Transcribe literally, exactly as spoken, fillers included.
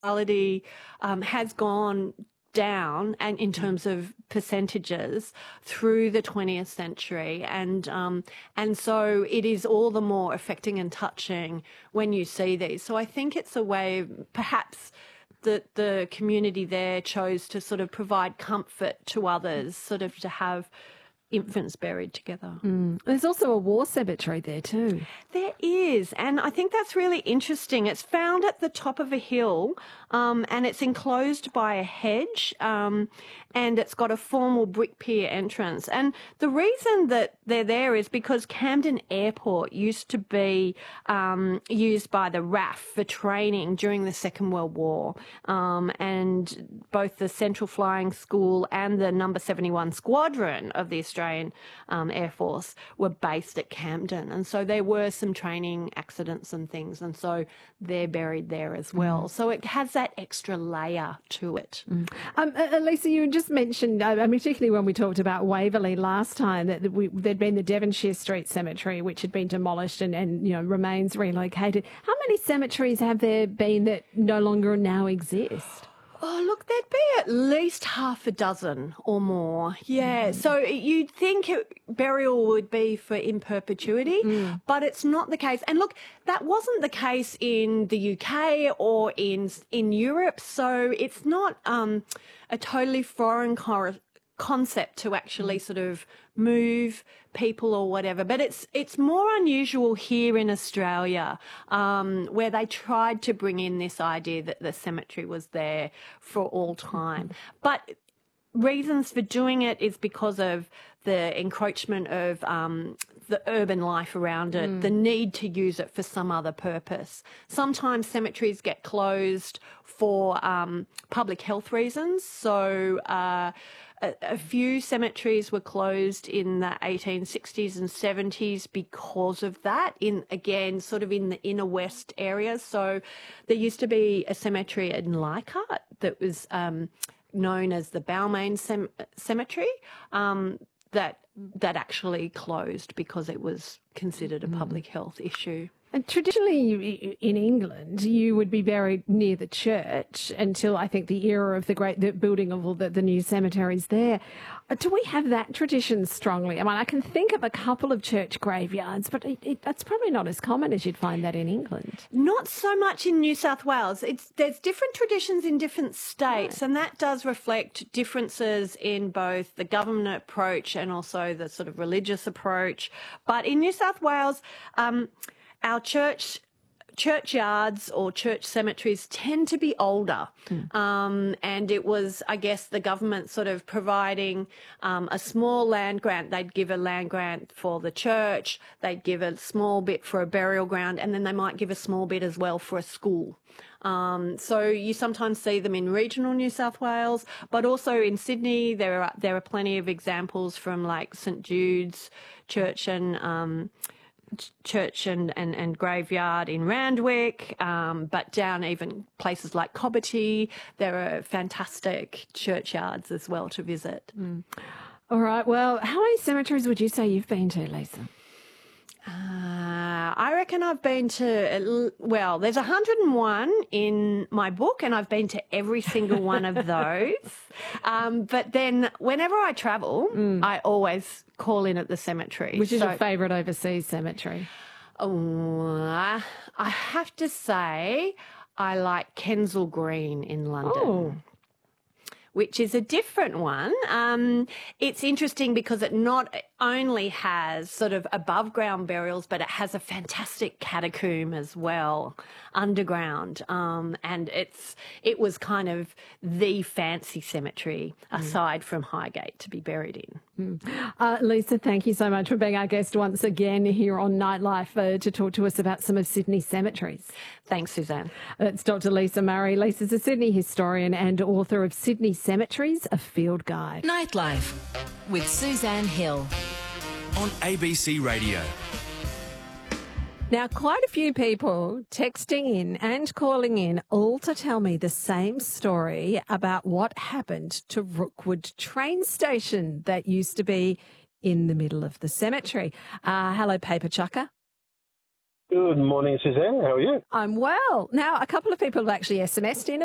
mortality um, has gone down and in terms of percentages through the twentieth century, and um, and so it is all the more affecting and touching when you see these. So I think it's a way, perhaps, that the community there chose to sort of provide comfort to others, sort of to have infants buried together. Mm. There's also a war cemetery there too. There is, and I think that's really interesting. It's found at the top of a hill, um, and it's enclosed by a hedge, um, and it's got a formal brick pier entrance. And the reason that they're there is because Camden Airport used to be um, used by the R A F for training during the Second World War, um, and both the Central Flying School and the Number seventy-one Squadron of the Australian Australian um, Air Force were based at Camden, and so there were some training accidents and things, and so they're buried there as well. Mm. So it has that extra layer to it. Mm. Um, uh, Lisa, you just mentioned, uh, I mean, particularly when we talked about Waverley last time, that, that we, there'd been the Devonshire Street Cemetery, which had been demolished and, and you know remains relocated. How many cemeteries have there been that no longer now exist? Oh, look, there'd be at least half a dozen or more. Yeah. Mm. So you'd think it, burial would be for in perpetuity, mm. but it's not the case. And look, that wasn't the case in the U K or in in Europe. So it's not um, a totally foreign cor- concept to actually sort of move people or whatever, but it's it's more unusual here in Australia, um, where they tried to bring in this idea that the cemetery was there for all time. But reasons for doing it is because of the encroachment of um, the urban life around it, mm. the need to use it for some other purpose. Sometimes cemeteries get closed for um, public health reasons. So uh, a, a few cemeteries were closed in the eighteen sixties and seventies because of that, in again, sort of in the inner west areas. So there used to be a cemetery in Leichhardt that was um, known as the Balmain Cem- Cemetery, um, that that actually closed because it was considered a public health issue. And traditionally in England, you would be buried near the church until I think the era of the great the building of all the, the new cemeteries there. Do we have that tradition strongly? I mean, I can think of a couple of church graveyards, but it, it, that's probably not as common as you'd find that in England. Not so much in New South Wales. It's there's different traditions in different states, right. And that does reflect differences in both the government approach and also the sort of religious approach. But in New South Wales, um, our church churchyards or church cemeteries tend to be older. Mm. Um, and it was, I guess, the government sort of providing um, a small land grant. They'd give a land grant for the church, they'd give a small bit for a burial ground, and then they might give a small bit as well for a school. Um, so you sometimes see them in regional New South Wales, but also in Sydney there are, there are plenty of examples from like St Jude's Church and um, church and, and, and graveyard in Randwick, um, but down even places like Cobbitty, there are fantastic churchyards as well to visit. Mm. All right, well, how many cemeteries would you say you've been to, Lisa? Uh, I reckon I've been to, well, there's one hundred and one in my book, and I've been to every single one of those. Um, but then whenever I travel, mm. I always call in at the cemetery. Which is so, your favourite overseas cemetery? Oh, I have to say I like Kensal Green in London. Oh. Which is a different one. Um, it's interesting because it not only has sort of above ground burials, but it has a fantastic catacomb as well, underground. Um, and it's it was kind of the fancy cemetery aside mm. from Highgate to be buried in. Mm. Uh, Lisa, thank you so much for being our guest once again here on Nightlife uh, to talk to us about some of Sydney's cemeteries. Thanks, Suzanne. That's Doctor Lisa Murray. Lisa's a Sydney historian and author of Sydney Cemeteries, a Field Guide. Nightlife with Suzanne Hill on A B C Radio. Now, quite a few people texting in and calling in all to tell me the same story about what happened to Rookwood train station that used to be in the middle of the cemetery. Uh, hello, Paper Chucker. Good morning, Suzanne. How are you? I'm well. Now, a couple of people have actually S M S'd in